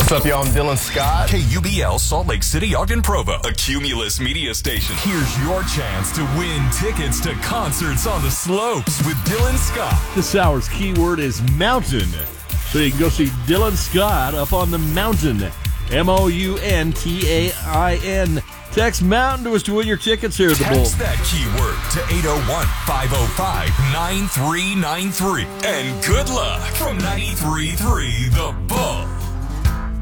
What's up, y'all? I'm Dylan Scott. KUBL, Salt Lake City, Ogden, Provo, a Cumulus media station. Here's your chance to win tickets to concerts on the slopes with Dylan Scott. This hour's keyword is mountain. So you can go see Dylan Scott up on the mountain. MOUNTAIN. Text mountain to us to win your tickets here at the Bull. Text that keyword to 801-505-9393. And good luck from 93.3 The Bull.